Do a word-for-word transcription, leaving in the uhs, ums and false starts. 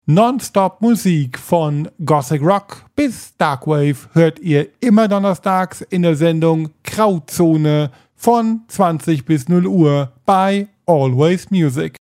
Nonstop Musik von Gothic Rock bis Darkwave hört ihr immer donnerstags in der Sendung Grauzone von zwanzig bis null Uhr bei Always Music.